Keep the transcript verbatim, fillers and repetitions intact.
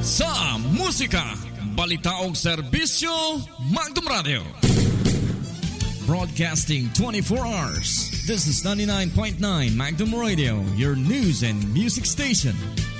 Sa musika, balita o serbisyo, Magdum Radio. Broadcasting twenty-four hours. This is ninety-nine point nine Magdum Radio, your news and music station.